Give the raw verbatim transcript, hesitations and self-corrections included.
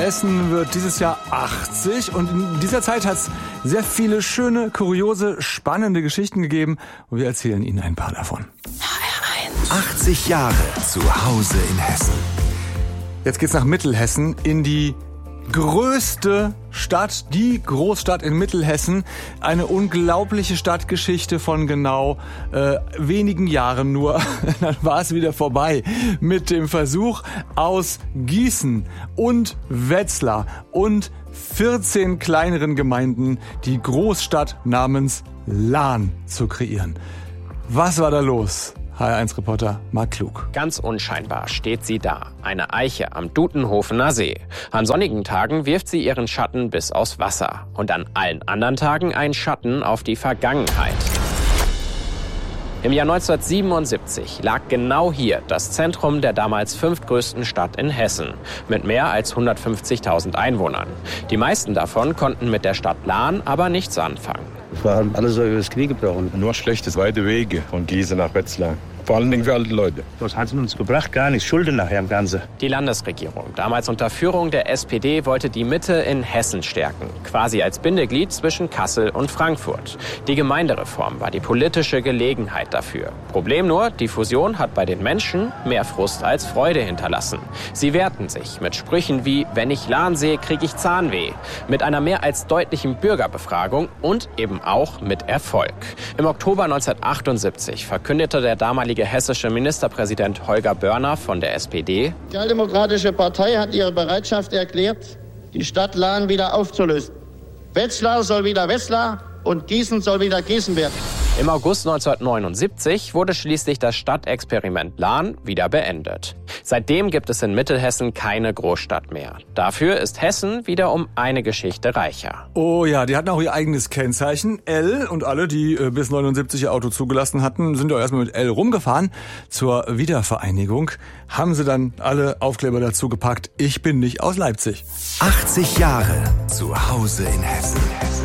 Essen wird dieses Jahr achtzig und in dieser Zeit hat es sehr viele schöne, kuriose, spannende Geschichten gegeben und wir erzählen Ihnen ein paar davon. H R eins. achtzig Jahre zu Hause in Hessen. Jetzt geht's nach Mittelhessen in die größte Stadt, die Großstadt in Mittelhessen. Eine unglaubliche Stadtgeschichte von genau äh, wenigen Jahren nur. Dann war es wieder vorbei mit dem Versuch, aus Gießen und Wetzlar und vierzehn kleineren Gemeinden die Großstadt namens Lahn zu kreieren. Was war da los? H R eins Reporter Marc Klug. Ganz unscheinbar steht sie da, eine Eiche am Dutenhofener See. An sonnigen Tagen wirft sie ihren Schatten bis aufs Wasser und an allen anderen Tagen einen Schatten auf die Vergangenheit. Im Jahr neunzehnhundertsiebenundsiebzig lag genau hier das Zentrum der damals fünftgrößten Stadt in Hessen mit mehr als hundertfünfzigtausend Einwohnern. Die meisten davon konnten mit der Stadt Lahn aber nichts anfangen. Es war alles so übers Knie gebrochen. Nur schlechte weite Wege von Gießen nach Wetzlar. Vor allen Dingen für alte Leute. Was hat es uns gebracht? Gar nichts. Schulden nachher im Ganzen. Die Landesregierung, damals unter Führung der S P D, wollte die Mitte in Hessen stärken. Quasi als Bindeglied zwischen Kassel und Frankfurt. Die Gemeindereform war die politische Gelegenheit dafür. Problem nur, die Fusion hat bei den Menschen mehr Frust als Freude hinterlassen. Sie wehrten sich mit Sprüchen wie, wenn ich Lahn sehe, krieg ich Zahnweh. Mit einer mehr als deutlichen Bürgerbefragung und eben auch mit Erfolg. Im Oktober neunzehnhundertachtundsiebzig verkündete der damalige hessische Ministerpräsident Holger Börner von der S P D: Die Sozialdemokratische Partei hat ihre Bereitschaft erklärt, die Stadt Lahn wieder aufzulösen. Wetzlar soll wieder Wetzlar und Gießen soll wieder Gießen werden. Im August neunzehnhundertneunundsiebzig wurde schließlich das Stadtexperiment Lahn wieder beendet. Seitdem gibt es in Mittelhessen keine Großstadt mehr. Dafür ist Hessen wieder um eine Geschichte reicher. Oh ja, die hatten auch ihr eigenes Kennzeichen, L, und alle, die äh, bis neunundsiebzig ihr Auto zugelassen hatten, sind ja erstmal mit L rumgefahren. Zur Wiedervereinigung haben sie dann alle Aufkleber dazu gepackt: Ich bin nicht aus Leipzig. achtzig Jahre zu Hause in Hessen.